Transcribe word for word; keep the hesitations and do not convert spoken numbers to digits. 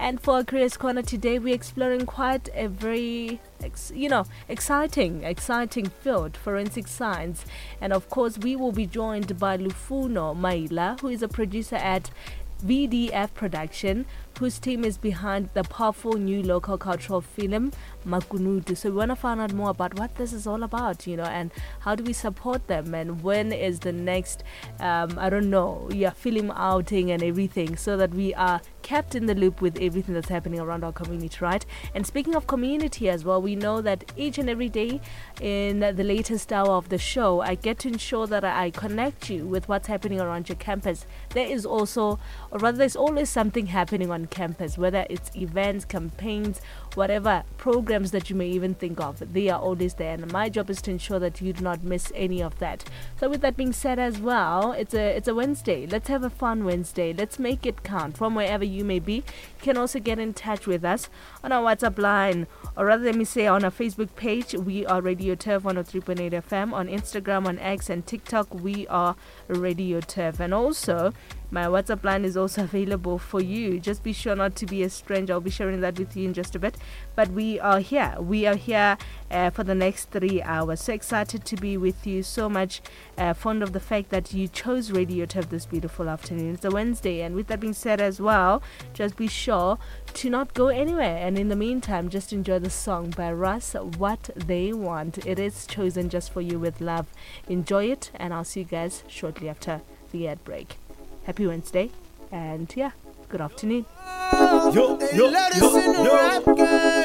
And for our Careers Corner today, we're exploring quite a very, ex- you know, exciting, exciting field, forensic science. And of course, we will be joined by Lufuno Maila, who is a producer at V D F Production, whose team is behind the powerful new local cultural film Makunutu. So we want to find out more about what this is all about, you know, and how do we support them, and when is the next, um, I don't know, yeah, film outing and everything, so that we are kept in the loop with everything that's happening around our community, right? And speaking of community as well, we know that each and every day in the latest hour of the show, I get to ensure that I connect you with what's happening around your campus. There is also, or rather, there's always something happening on campus, whether it's events, campaigns, whatever programs that you may even think of, they are always there, and my job is to ensure that you do not miss any of that. So with that being said as well, it's a it's a Wednesday. Let's have a fun Wednesday. Let's make it count from wherever you may be. You can also get in touch with us on our WhatsApp line, or rather let me say on our Facebook page. We are Radio Turf one oh three point eight F M. On Instagram, on X and TikTok, we are Radio Turf. And also my WhatsApp line is also available for you. Just be sure not to be a stranger. I'll be sharing that with you in just a bit. But we are here. We are here uh, for the next three hours. So excited to be with you. So much uh, fond of the fact that you chose Radio to have this beautiful afternoon. It's a Wednesday. And with that being said as well, just be sure to not go anywhere. And in the meantime, just enjoy the song by Russ, What They Want. It is chosen just for you with love. Enjoy it. And I'll see you guys shortly after the ad break. Happy Wednesday, and yeah, good afternoon. Yo, yo, yo, yo.